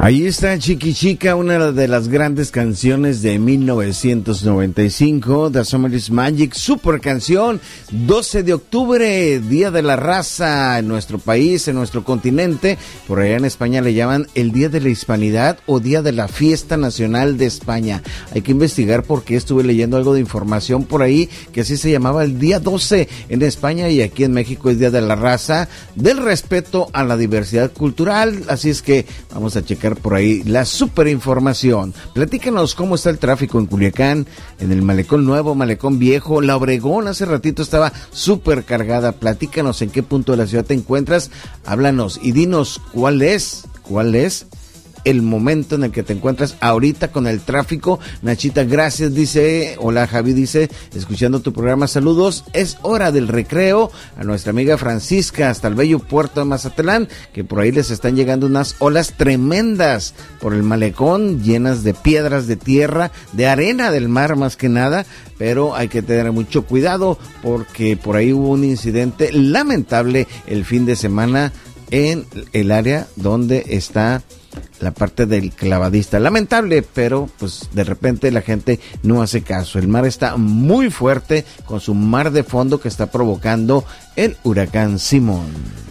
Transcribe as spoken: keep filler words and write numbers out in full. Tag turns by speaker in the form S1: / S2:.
S1: Ahí está Chiqui Chica, una de las grandes canciones de mil novecientos noventa y cinco, The Summer is Magic, super canción, doce de octubre, Día de la Raza en nuestro país, en nuestro continente. Por allá en España le llaman el Día de la Hispanidad o Día de la Fiesta Nacional de España. Hay que investigar porque estuve leyendo algo de información por ahí que así se llamaba el día doce en España, y aquí en México es Día de la Raza, del respeto a la diversidad cultural. Así es que vamos a checar por ahí la super información. Platícanos cómo está el tráfico en Culiacán, en el Malecón Nuevo, Malecón Viejo, La Obregón. Hace ratito estaba súper cargada. Platícanos en qué punto de la ciudad te encuentras. Háblanos y dinos cuál es, cuál es el momento en el que te encuentras ahorita con el tráfico. Nachita, gracias, dice. Hola, Javi, dice, escuchando tu programa, saludos, es hora del recreo. A nuestra amiga Francisca, hasta el bello puerto de Mazatlán, que por ahí les están llegando unas olas tremendas por el malecón, llenas de piedras, de tierra, de arena del mar más que nada, pero hay que tener mucho cuidado porque por ahí hubo un incidente lamentable el fin de semana en el área donde está la parte del clavadista. Lamentable, pero pues de repente la gente no hace caso. El mar está muy fuerte con su mar de fondo que está provocando el huracán Simón.